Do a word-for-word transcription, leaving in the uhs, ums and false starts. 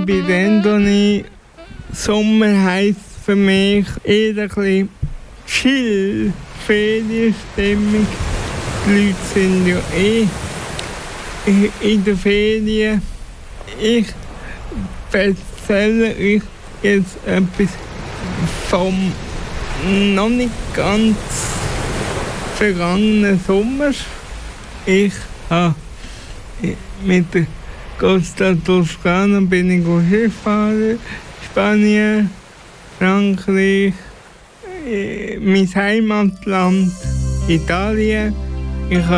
bei Randonnee. Sommer heisst für mich eher ein bisschen chill, Ferienstimmung. Die Leute sind ja eh in der Ferien. Ich erzähle euch jetzt etwas vom noch nicht ganz vergangenen Sommer. Ich habe mit der Costa Toscana bin ich Skifahren, Spanien, Frankreich, mein Heimatland, Italien. Ich